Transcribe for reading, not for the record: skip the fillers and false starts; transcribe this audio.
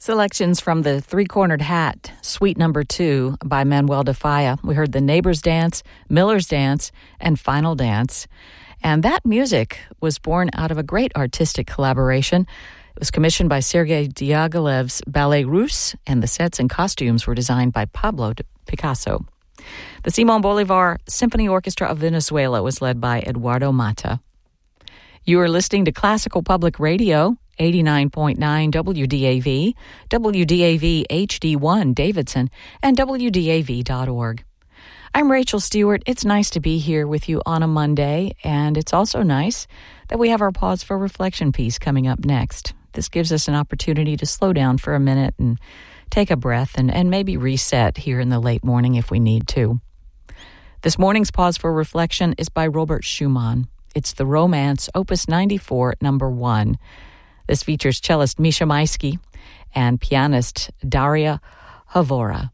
Selections from the Three-Cornered Hat, Suite Number 2 by Manuel de Falla. We heard The Neighbor's Dance, Miller's Dance, and Final Dance. And that music was born out of a great artistic collaboration. It was commissioned by Sergei Diaghilev's Ballet Russe, and the sets and costumes were designed by Pablo Picasso. The Simon Bolivar Symphony Orchestra of Venezuela was led by Eduardo Mata. You are listening to Classical Public Radio, 89.9 WDAV, WDAV HD1 Davidson, and WDAV.org. I'm Rachel Stewart. It's nice to be here with you on a Monday, and it's also nice that we have our Pause for Reflection piece coming up next. This gives us an opportunity to slow down for a minute and take a breath and maybe reset here in the late morning if we need to. This morning's Pause for Reflection is by Robert Schumann. It's the Romance, Opus 94, number 1. This features cellist Misha Maisky and pianist Daria Havora.